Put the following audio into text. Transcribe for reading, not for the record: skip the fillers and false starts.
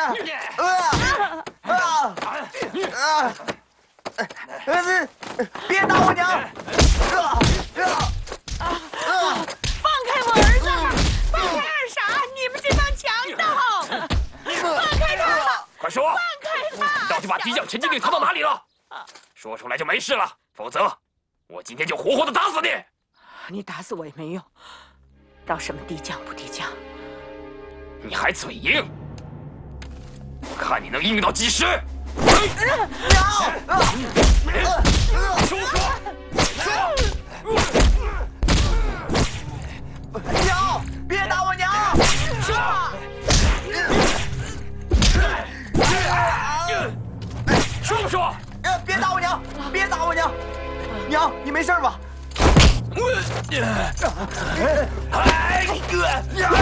别打我娘！ 放开我儿子！放开二傻！你们这帮强盗！放开他！ 快说！ 放开他！ 你到底把敌将陈金定藏到哪里了？说出来就没事了，否则我今天就活活的打死你！ 你打死我也没用，到什么敌将不敌将？ 你还嘴硬？我看你能硬到几时？ 娘，别打我娘！ 说不说？ 别打我娘！别打我娘！娘，你没事吧？哎哥！